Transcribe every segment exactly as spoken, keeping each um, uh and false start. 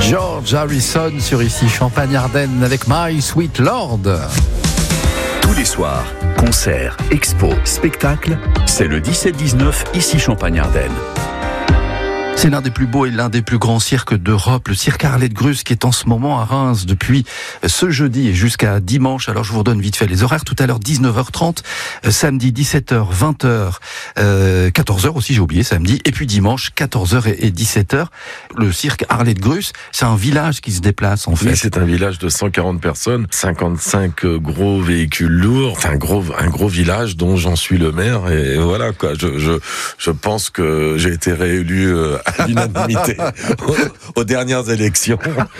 George Harrison sur Ici Champagne-Ardenne avec My Sweet Lord. Tous les soirs, concerts, expos, spectacles, c'est le dix-sept dix-neuf Ici Champagne-Ardenne. C'est l'un des plus beaux et l'un des plus grands cirques d'Europe, le cirque Arlette Grus, qui est en ce moment à Reims depuis ce jeudi et jusqu'à dimanche. Alors je vous redonne vite fait les horaires. Tout à l'heure dix-neuf heures trente, samedi dix-sept heures, vingt heures, euh, quatorze heures aussi, j'ai oublié samedi, et puis dimanche quatorze heures et dix-sept heures. Le cirque Arlette Grus, c'est un village qui se déplace en fait. Oui, c'est un village de cent quarante personnes, cinquante-cinq gros véhicules lourds, enfin un gros un gros village dont j'en suis le maire, et voilà quoi. Je je je pense que j'ai été réélu euh, à l'unanimité aux, aux dernières élections.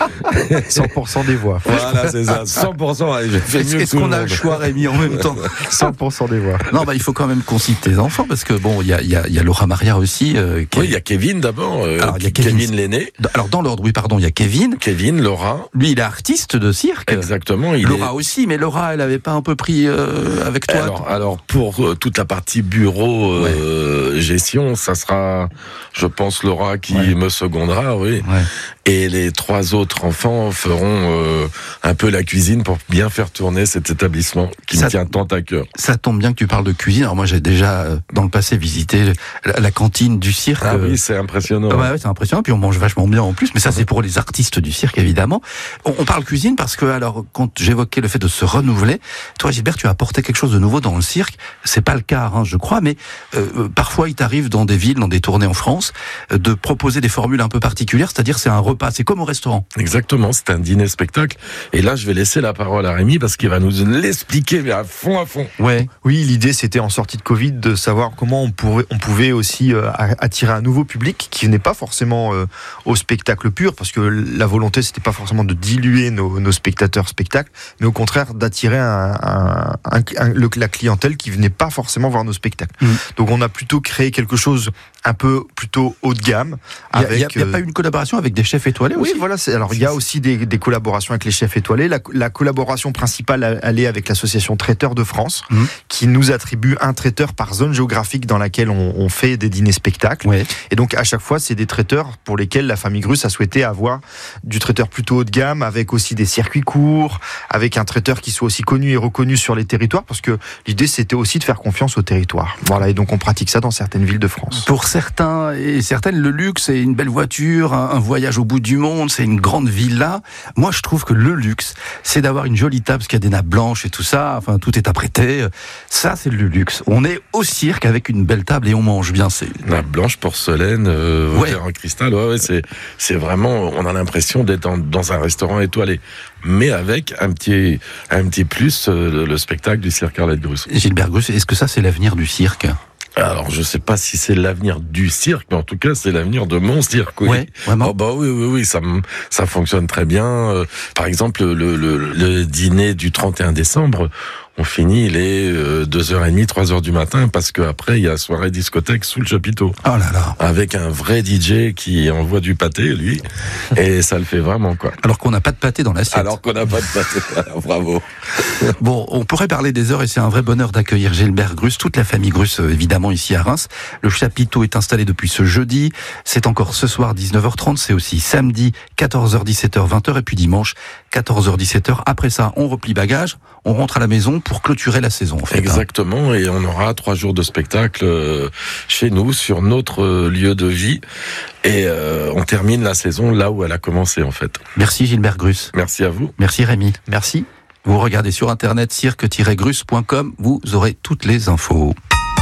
cent pour cent des voix. Voilà, c'est ça. cent pour cent. J'ai fait mieux Est-ce qu'on a le choix, Rémi, en même temps? cent pour cent des voix. Non, bah, il faut quand même qu'on cite tes enfants, parce que bon, il y a, y a, y a Laura Maria aussi. Euh, qui oui, est... il y a Kevin d'abord. Euh, Alors, il y a Kevin, Kevin l'aîné. Alors, dans l'ordre, oui, pardon, il y a Kevin. Kevin, Laura. Lui, il est artiste de cirque. Exactement. Il Laura est... aussi, mais Laura, elle avait pas un peu pris euh, avec toi? Alors, alors pour euh, toute la partie bureau, euh, ouais. gestion, ça sera, je pense, Laura qui ouais. me secondera, oui. Ouais. Et les trois autres enfants feront euh, un peu la cuisine pour bien faire tourner cet établissement qui ça, me tient tant à cœur. Ça tombe bien que tu parles de cuisine. Alors moi, j'ai déjà, dans le passé, visité la, la cantine du cirque. Ah oui, c'est impressionnant. Ah bah ouais, c'est impressionnant. Puis on mange vachement bien en plus. Mais ça, c'est pour les artistes du cirque, évidemment. On, on parle cuisine parce que, alors, quand j'évoquais le fait de se renouveler, toi, Gilbert, tu as apporté quelque chose de nouveau dans le cirque. C'est pas le cas, hein, je crois, mais euh, parfois, il t'arrive dans des villes, dans des tournées en France, euh, de proposer des formules un peu particulières. C'est-à-dire, c'est un repas. C'est comme au restaurant. Exactement, c'est un dîner-spectacle. Et là, je vais laisser la parole à Rémi parce qu'il va nous l'expliquer, mais à fond, à fond. Ouais. Oui, l'idée, c'était en sortie de Covid de savoir comment on pouvait, on pouvait aussi euh, attirer un nouveau public qui n'est pas forcément euh, au spectacle pur, parce que la volonté, c'était pas forcément de diluer nos, nos spectateurs spectacles, mais au contraire d'attirer un, un, un, un, le, la clientèle qui venait pas forcément voir nos spectacles. Mmh. Donc, on a plutôt créé quelque chose un peu plutôt haut de gamme. Il n'y a, a, a pas une collaboration avec des chefs étoilés aussi? Oui, voilà. C'est, alors, il y a aussi des, des collaborations avec les chefs étoilés. La, la collaboration principale, elle est avec l'association Traiteurs de France, mmh. qui nous attribue un traiteur par zone géographique dans laquelle on, on fait des dîners-spectacles. Ouais. Et donc, à chaque fois, c'est des traiteurs pour lesquels la famille Grus a souhaité avoir du traiteur plutôt haut de gamme, avec aussi des circuits courts, avec un traiteur qui soit aussi connu et reconnu sur les territoires, parce que l'idée, c'était aussi de faire confiance au territoire. Voilà. Et donc, on pratique ça dans certaines villes de France. Pour certains et certaines, le luxe, c'est une belle voiture, un, un voyage au bout du monde, c'est une grande villa. Moi, je trouve que le luxe, c'est d'avoir une jolie table, parce qu'il y a des nappes blanches et tout ça. Enfin, tout est apprêté. Ça, c'est le luxe. On est au cirque avec une belle table et on mange bien. C'est nappe blanche, porcelaine, euh, ouais. en cristal. Ouais, ouais, c'est, c'est vraiment. On a l'impression d'être dans, dans un restaurant étoilé, mais avec un petit, un petit plus, euh, le spectacle du cirque Arlette Grus. Gilbert Grus, est-ce que ça, c'est l'avenir du cirque? Alors, je sais pas si c'est l'avenir du cirque, mais en tout cas, c'est l'avenir de mon cirque. Oui, ouais, vraiment. Oh bah oui, oui, oui, ça, ça fonctionne très bien. Euh, par exemple, le, le, le dîner du trente et un décembre, on finit les euh, deux heures trente, trois heures du matin, parce qu'après, il y a soirée discothèque sous le chapiteau. Oh là là. Avec un vrai D J qui envoie du pâté, lui. Et ça le fait vraiment, quoi. Alors qu'on n'a pas de pâté dans l'assiette. Alors qu'on n'a pas de pâté. Bravo. Bon, on pourrait parler des heures et c'est un vrai bonheur d'accueillir Gilbert Grus, toute la famille Grus, évidemment, ici à Reims. Le chapiteau est installé depuis ce jeudi. C'est encore ce soir, dix-neuf heures trente. C'est aussi samedi, quatorze heures, dix-sept heures, vingt heures. Et puis dimanche, quatorze heures, dix-sept heures. Après ça, on replie bagage. On rentre à la maison pour clôturer la saison, en fait. Exactement, hein. Et on aura trois jours de spectacle euh, chez nous, sur notre euh, lieu de vie. Et euh, on termine la saison là où elle a commencé, en fait. Merci Gilbert Grus. Merci à vous. Merci Rémi. Merci. Vous regardez sur internet cirque tiret grus point com, vous aurez toutes les infos.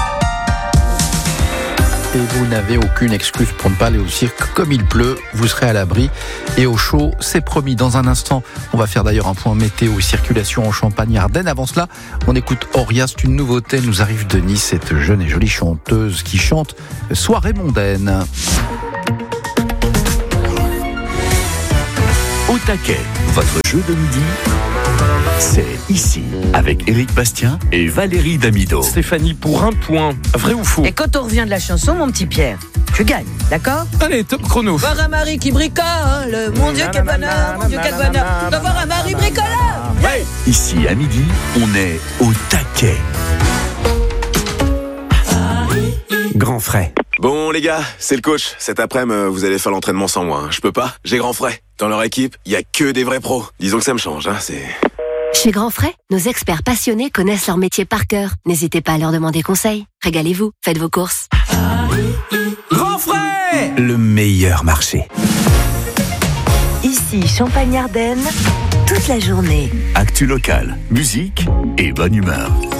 Et vous n'avez aucune excuse pour ne pas aller au cirque. Comme il pleut, vous serez à l'abri et au chaud, c'est promis. Dans un instant, on va faire d'ailleurs un point météo et circulation en Champagne-Ardenne. Avant cela, on écoute Auria, c'est une nouveauté. Elle nous arrive de Nice, cette jeune et jolie chanteuse qui chante Soirée mondaine. Au taquet, votre jeu de midi, c'est ici, avec Éric Bastien et Valérie Damido. Stéphanie, pour un point, vrai ou faux? Et quand on revient de la chanson, mon petit Pierre, tu gagnes, d'accord? Allez, top chrono. Voir un mari qui bricole, mon Dieu quel bonheur, mon Dieu quel bonheur, d'avoir un mari bricoleur. Ouais. Ici, à midi, on est au taquet. Grand frais. Bon les gars, c'est le coach. Cet après-midi, vous allez faire l'entraînement sans moi. Hein. Je peux pas, j'ai grand frais. Dans leur équipe, il y a que des vrais pros. Disons que ça me change, hein, c'est... Chez Grand Frais, nos experts passionnés connaissent leur métier par cœur. N'hésitez pas à leur demander conseil. Régalez-vous, faites vos courses. Grand Frais, le meilleur marché. Ici, Champagne-Ardenne, toute la journée. Actu locale, musique et bonne humeur.